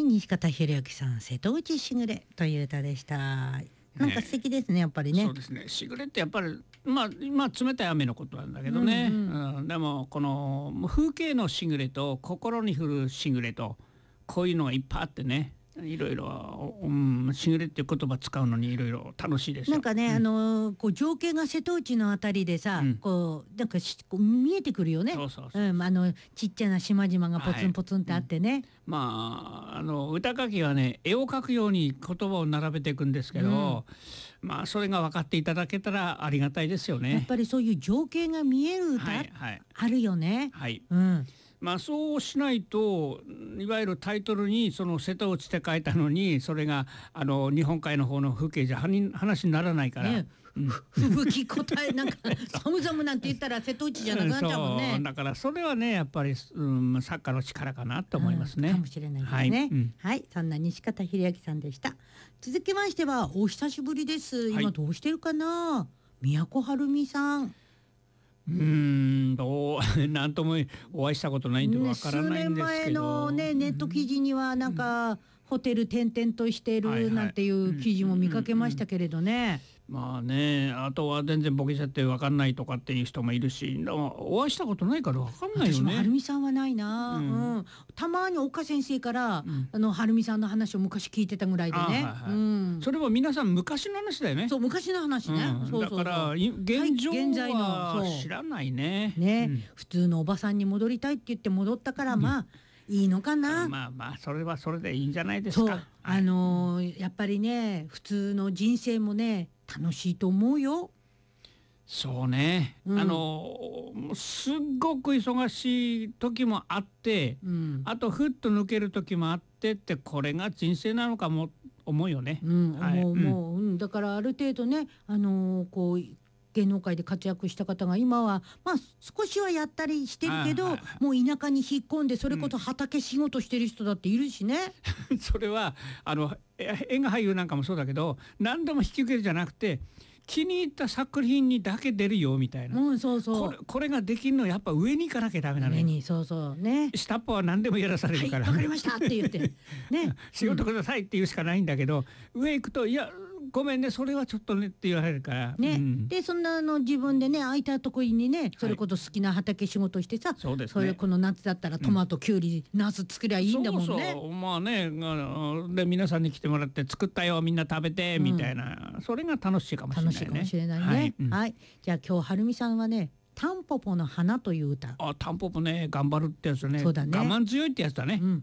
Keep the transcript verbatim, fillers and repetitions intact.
西方裕之さん、瀬戸内しぐれという歌でした。なんか素敵ですね、やっぱりね。 そうですね。しぐれってやっぱりまあまあ冷たい雨のことなんだけどね。 ううんん、 うんでもこの風景のしぐれと心に降るしぐれとこういうのがいっぱいあってね。いろいろ、うん、しぐれっていう言葉使うのにいろいろ楽しいですよ。 なんかね、 うん、 あのーこう情景が瀬戸内のあたりでさ、 うんこうなんかしこう見えてくるよね。 そうそうそうそううん、あのちっちゃな島々がポツはいンポツンってあってね。 まああの歌書きはね絵を描くように言葉を並べていくんですけど、まあそれが分かっていただけたらありがたいですよね。 やっぱりそういう情景が見える歌、 はいはいあるよね。 はい。 うん。 まあそうしないといわゆるタイトルにその瀬戸内って書いたのにそれがあの日本海の方の風景じゃはに話にならないから。 ね、ふ吹き答えなんか寒々なんて言ったら瀬戸内じゃなくなっちゃうもんね。 そうだからそれはねやっぱり、うん、作家の力かなと思いますね。 うんかもしれないですね。 はい、 はい、 うんそんな西方裕之さんでした。続きましてはお久しぶりです。 はい今どうしてるかな。都はるみさん。 うーんどうなんともお会いしたことないんでね、 わから数ないんです年前けど、 のねネット記事にはなんか、ホテル転々としてはいはいるなんていう記事も見かけましたけれどね。 まあねあとは全然ボケちゃってわかんないとかっていう人もいるしでもお会いしたことないからわかんないよ私もはるね。 みさんはないな、ううんんたまに岡先生から、 んあのはるみさんの話を昔聞いてたぐらいでね、 あはいはいうん、 それは皆さん昔の話だよね。 そう昔の話ね、 うんそうそうそうだからい現状はい現在のはそう知らないね。 ね、 うん普通のおばさんに戻りたいって言って戻ったから、まあいいのかな。 まあまあそれはそれでいいんじゃないですそう、 か。 あのーやっぱりね普通の人生もね楽しいと思うよ。 そうね、 うんあのすっごく忙しい時もあって、 うんあとふっと抜ける時もあってってこれが人生なのかも思うよね。 うん、 はい思う思う、うんだからある程度ね、あのーこう芸能界で活躍した方が今はまあ少しはやったりしてるけど、 はいはいはいもう田舎に引っ込んでそれこそ畑仕事してる人だっているしね。 それはあのえ映画俳優なんかもそうだけど何でも引き受けるじゃなくて気に入った作品にだけ出るよみたいな、 うんそうそうこれこれができるのやっぱ上に行かなきゃダメなの上よ。 にそうそうね。 下っ端は何でもやらされはいるから、 わかりましたって言ってね仕事くださいって言うしかないんだけど、上行くといやごめんねそれはちょっとねって言われるからね、 うんでそんなあの自分でね空いたとこにねそれこそ好きな畑仕事してさ、 そうですねれこの夏だったらトマト、きゅうりナス作りゃいいんだもんね。 そうそうまあねあので皆さんに来てもらって作ったよみんな食べてみたいな、それが楽しいかもしれないね。 楽しいかもしれないね。 はい、うんはい、じゃあ今日はるみさんはねタンポポの花という歌、 あタンポポね頑張るってやつね。 そうだね我慢強いってやつだね。 うん、